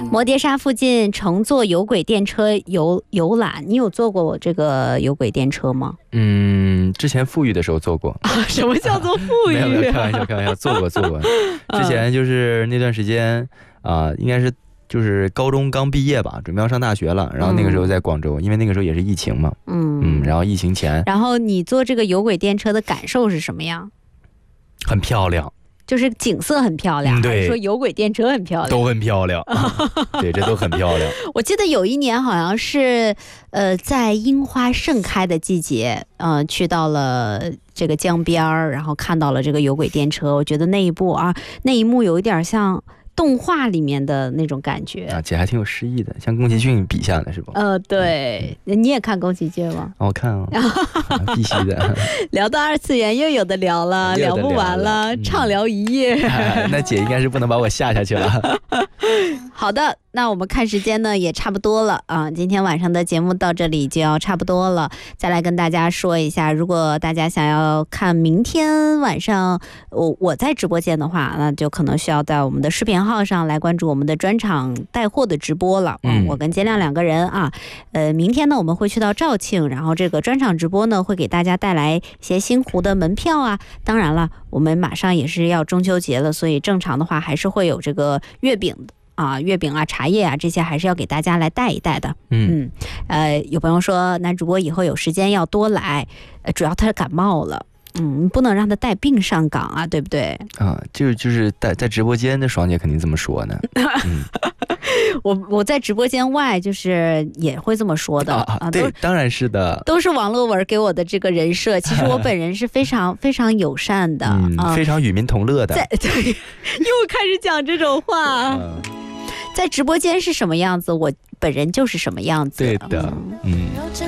摩碟沙附近乘坐有轨电车游览，你有坐过我这个有轨电车吗？ 之前富裕的时候坐过。 什么叫做富裕？ 没有，开玩笑，坐过。之前就是那段时间应该是就是高中刚毕业吧，准备要上大学了，然后那个时候在广州，因为那个时候也是疫情嘛，然后疫情前。 然后你坐这个有轨电车的感受是什么样？ 很漂亮。 就是景色很漂亮，还是说有轨电车很漂亮？ 都很漂亮。对，这都很漂亮。 我记得有一年好像是在樱花盛开的季节，去到了这个江边儿，然后看到了这个有轨电车，我觉得那一幕有一点像动画里面的那种感觉啊，姐还挺有诗意的，像宫崎骏笔下的是不？ 对，你也看宫崎骏吗？ 我看啊，必须的。 聊到二次元又有的聊了，聊不完了，畅聊一夜。 那姐应该是不能把我吓下去了。 好的，那我们看时间呢也差不多了啊，今天晚上的节目到这里就要差不多了。再来跟大家说一下，如果大家想要看明天晚上我在直播间的话，那就可能需要在我们的视频号上来关注我们的专场带货的直播了。我跟坚亮两个人啊，明天呢我们会去到肇庆，然后这个专场直播呢会给大家带来一些星湖的门票啊。当然了，我们马上也是要中秋节了，所以正常的话还是会有这个月饼啊、茶叶啊，这些还是要给大家来带一带的。有朋友说男主播以后有时间要多来，主要他感冒了。不能让他带病上岗啊，对不对？ 就是在直播间的爽姐肯定这么说呢。 我在直播间外就是也会这么说的对，当然是的， 都是网络文给我的这个人设。其实我本人是非常非常友善的， 非常与民同乐的。 对，又开始讲这种话。在直播间是什么样子，我本人就是什么样子。 对的，